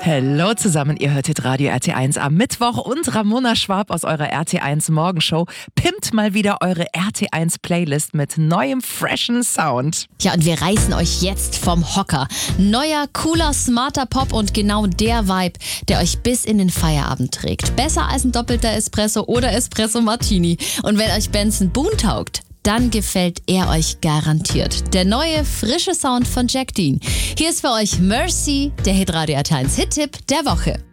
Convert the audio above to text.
Hallo zusammen, ihr hörtet Radio RT1 am Mittwoch und Ramona Schwab aus eurer RT1 Morgenshow pimpt mal wieder eure RT1 Playlist mit neuem, freshen Sound. Ja, und wir reißen euch jetzt vom Hocker. Neuer, cooler, smarter Pop und genau der Vibe, der euch bis in den Feierabend trägt. Besser als ein doppelter Espresso oder Espresso Martini. Und wenn euch Benson Boone taugt, dann gefällt er euch garantiert. Der neue, frische Sound von Jack Dean. Hier ist für euch Mercy, der Hitradio RT1 Hit-Tipp der Woche.